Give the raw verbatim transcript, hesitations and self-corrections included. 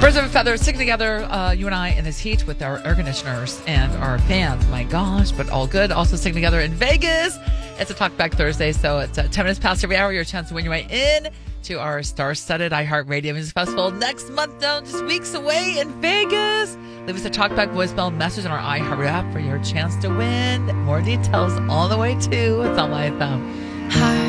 Birds of a feather, sticking together, uh, you and I in this heat with our air conditioners and our fans. My gosh, but all good. Also sticking together in Vegas. It's a Talkback Thursday, so it's uh, ten minutes past every hour. Your chance to win your way in to our star-studded iHeartRadio Music Festival next month, down just weeks away in Vegas. Leave us a Talkback voicemail message on our iHeartRadio app for your chance to win. More details all the way to It's on Live F M. Hi.